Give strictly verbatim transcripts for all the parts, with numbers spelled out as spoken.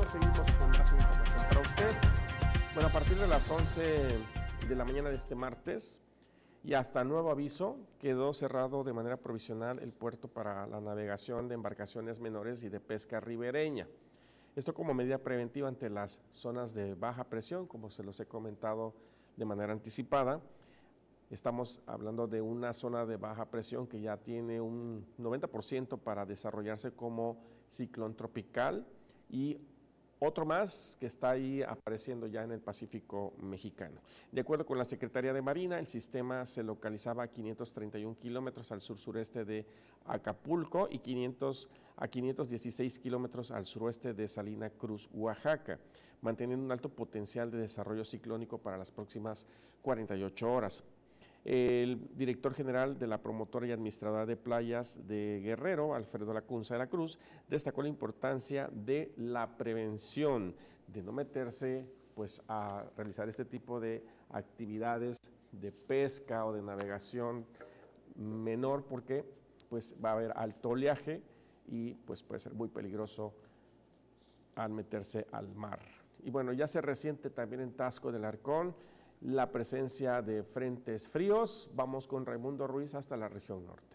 seguimos con más información para usted. Bueno, a partir de las once de la mañana de este martes y hasta nuevo aviso, quedó cerrado de manera provisional el puerto para la navegación de embarcaciones menores y de pesca ribereña. Esto como medida preventiva ante las zonas de baja presión, como se los he comentado de manera anticipada. Estamos hablando de una zona de baja presión que ya tiene un noventa por ciento para desarrollarse como ciclón tropical y otro más que está ahí apareciendo ya en el Pacífico mexicano. De acuerdo con la Secretaría de Marina, el sistema se localizaba a quinientos treinta y un kilómetros al sur-sureste de Acapulco y quinientos a quinientos dieciséis kilómetros al suroeste de Salina Cruz, Oaxaca, manteniendo un alto potencial de desarrollo ciclónico para las próximas cuarenta y ocho horas. El director general de la promotora y administradora de playas de Guerrero, Alfredo Lacunza de la Cruz, destacó la importancia de la prevención, de no meterse pues a realizar este tipo de actividades de pesca o de navegación menor, porque pues va a haber alto oleaje y pues puede ser muy peligroso al meterse al mar. Y bueno, ya se resiente también en Taxco del Arcón la presencia de frentes fríos. Vamos con Raimundo Ruiz hasta la región norte.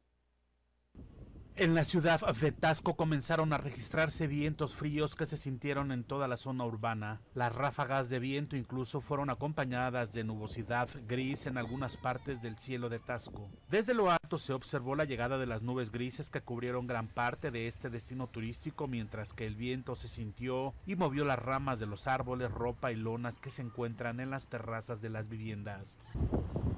En la ciudad de Taxco comenzaron a registrarse vientos fríos que se sintieron en toda la zona urbana. Las ráfagas de viento incluso fueron acompañadas de nubosidad gris en algunas partes del cielo de Taxco. Desde lo alto se observó la llegada de las nubes grises que cubrieron gran parte de este destino turístico, mientras que el viento se sintió y movió las ramas de los árboles, ropa y lonas que se encuentran en las terrazas de las viviendas.